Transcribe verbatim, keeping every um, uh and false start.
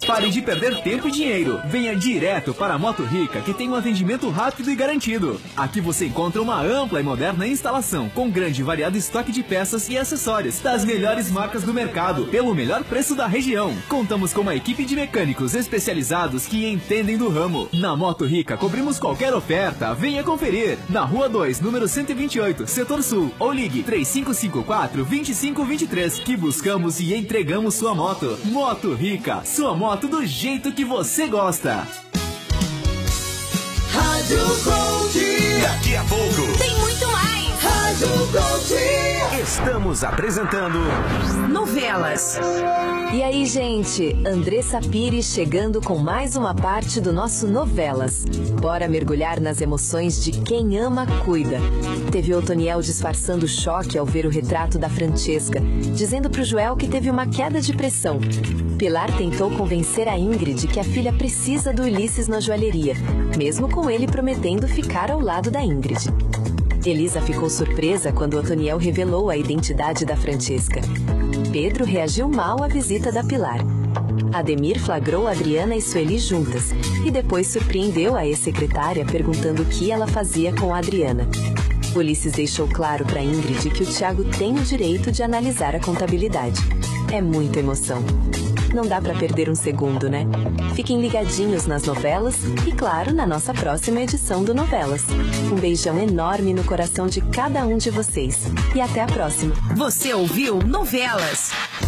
Pare de perder tempo e dinheiro. Venha direto para a Moto Rica, que tem um atendimento rápido e garantido. Aqui você encontra uma ampla e moderna instalação, com grande e variado estoque de peças e acessórios das melhores marcas do mercado, pelo melhor preço da região. Contamos com uma equipe de mecânicos especializados que entendem do ramo. Na Moto Rica, cobrimos qualquer oferta. Venha conferir. Na Rua dois, número cento e vinte e oito, Setor Sul. Ou ligue três cinco cinco quatro, dois cinco dois três, que buscamos e entregamos sua moto. Moto Rica, sua moto do jeito que você gosta. Rádio Gold. Daqui a pouco Tem muito mais. Rádio Gold. Estamos apresentando Novelas. E aí, gente? Andressa Pires chegando com mais uma parte do nosso Novelas. Bora mergulhar nas emoções de quem ama, cuida. Teve Otoniel disfarçando choque ao ver o retrato da Francesca, dizendo pro Joel que teve uma queda de pressão. Pilar tentou convencer a Ingrid que a filha precisa do Ulisses na joalheria, mesmo com ele prometendo ficar ao lado da Ingrid. Elisa ficou surpresa quando Otoniel revelou a identidade da Francesca. Pedro reagiu mal à visita da Pilar. Ademir flagrou Adriana e Sueli juntas e depois surpreendeu a ex-secretária perguntando o que ela fazia com a Adriana. Ulisses deixou claro para Ingrid que o Thiago tem o direito de analisar a contabilidade. É muita emoção. Não dá para perder um segundo, né? Fiquem ligadinhos nas novelas e, claro, na nossa próxima edição do Novelas. Um beijão enorme no coração de cada um de vocês. E até a próxima. Você ouviu Novelas.